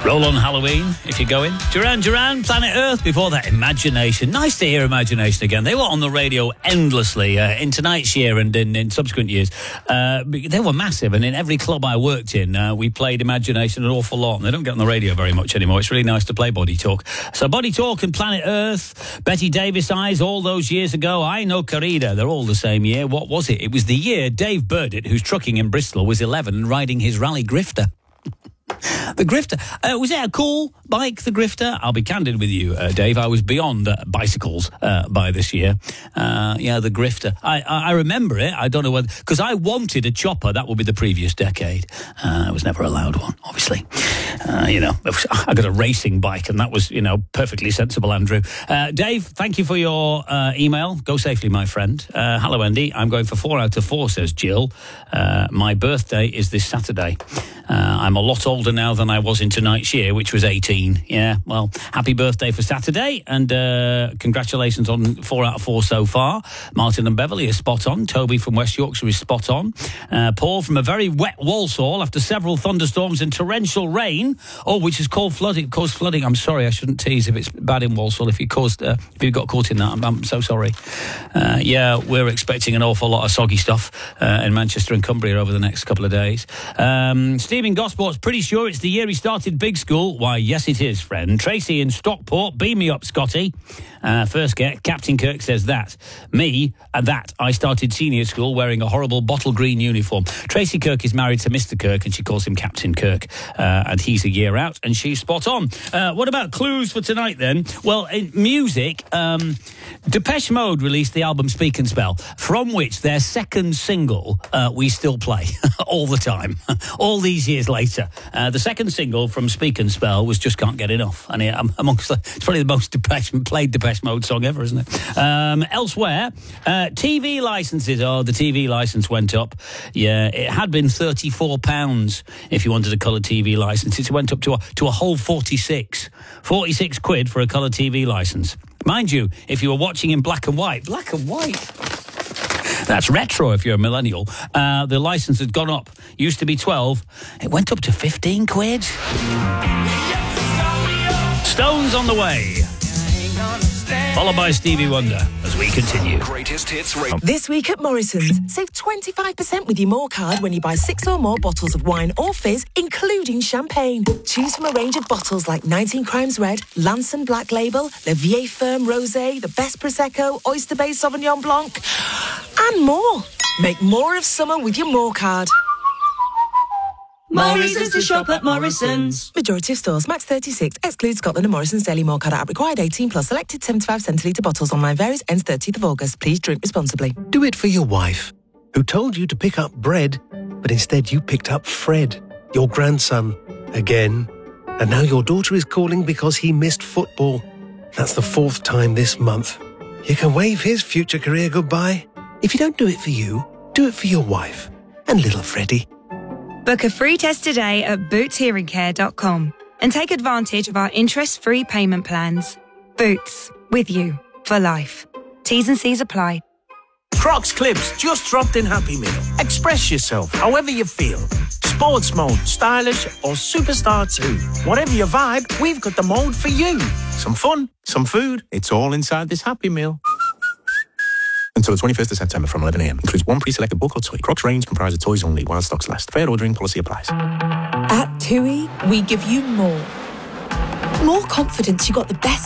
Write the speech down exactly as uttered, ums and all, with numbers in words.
Roll on Halloween, if you're going. Duran Duran, Planet Earth, before that, Imagination. Nice to hear Imagination again. They were on the radio endlessly uh, in tonight's year and in, in subsequent years. Uh, they were massive, and in every club I worked in, uh, we played Imagination an awful lot, and they don't get on the radio very much anymore. It's really nice to play Body Talk. So Body Talk and Planet Earth, Betty Davis Eyes, all those years ago. I Know Corrida, they're all the same year. What was it? It was the year Dave Burdett, who's trucking in Bristol, was eleven and riding his Rally Grifter. The Grifter. Uh, was it a cool bike, the Grifter? I'll be candid with you, uh, Dave. I was beyond uh, bicycles uh, by this year. Uh, yeah, the Grifter. I, I, I remember it. I don't know whether... Because I wanted a chopper. That would be the previous decade. Uh, I was never allowed one, obviously. Uh, you know, I got a racing bike, and that was, you know, perfectly sensible, Andrew. Uh, Dave, thank you for your uh, email. Go safely, my friend. Uh, hello, Andy. I'm going for four out of four, says Jill. Uh, my birthday is this Saturday. Uh, I'm a lot older now than I was in tonight's year, which was eighteen. Yeah, well, happy birthday for Saturday, and uh, congratulations on four out of four so far. Martin and Beverley is spot on. Toby from West Yorkshire is spot on. Uh, Paul from a very wet Walsall after several thunderstorms and torrential rain, oh, which has caused flooding. Caused flooding. I'm sorry, I shouldn't tease if it's bad in Walsall. If you caused, uh, if you got caught in that, I'm, I'm so sorry. Uh, yeah, we're expecting an awful lot of soggy stuff uh, in Manchester and Cumbria over the next couple of days. Um, Stephen Gosport's pretty sure it's the year he started big school. Why, yes, it is, friend. Tracy in Stockport, beam me up, Scotty. Uh, first get, Captain Kirk says that. Me, and that. I started senior school wearing a horrible bottle green uniform. Tracy Kirk is married to Mister Kirk, and she calls him Captain Kirk. Uh, and he's a year out, and she's spot on. Uh, what about clues for tonight, then? Well, in music, um, Depeche Mode released the album Speak and Spell, from which their second single uh, we still play all the time, all these years later. Uh, the second single from Speak and Spell was Just Can't Get Enough. And it, um, amongst the, it's probably the most Depeche, played Depeche Mode song ever, isn't it? Um, elsewhere, uh, T V licences. Oh, the T V licence went up. Yeah, it had been thirty-four pounds if you wanted a colour T V licence. It went up to a, to a whole forty-six. forty-six quid for a colour T V licence. Mind you, if you were watching in black and white, black and white... That's retro if you're a millennial. Uh, the licence had gone up. Used to be twelve. It went up to fifteen quid. Stones on the way. Followed by Stevie Wonder as we continue. Greatest hits radio. This week at Morrison's, save twenty-five percent with your More card when you buy six or more bottles of wine or fizz, including champagne. Choose from a range of bottles like nineteen Crimes Red, Lanson Black Label, Le Vieille Ferme Rosé, the Best Prosecco, Oyster Bay Sauvignon Blanc, and more. Make more of summer with your More card. Morrison's to shop at Morrison's. Majority of stores, max thirty-six. Excludes Scotland and Morrison's Daily More card app. Required eighteen plus. Selected seventy-five centilitre bottles. Online varies. Ends thirtieth of August. Please drink responsibly. Do it for your wife, who told you to pick up bread, but instead you picked up Fred, your grandson, again. And now your daughter is calling because he missed football. That's the fourth time this month. You can wave his future career goodbye. If you don't do it for you, do it for your wife and little Freddie. Book a free test today at boots hearing care dot com and take advantage of our interest-free payment plans. Boots, with you for life. T's and C's apply. Crocs Clips just dropped in Happy Meal. Express yourself however you feel. Sports mode, stylish or superstar too. Whatever your vibe, we've got the mode for you. Some fun, some food, it's all inside this Happy Meal. Until the twenty-first of September from eleven a m. Includes one pre-selected bulk or toy. Crocs range comprises toys only while stocks last. Fair ordering policy applies. At TUI, we give you more. More confidence you got the best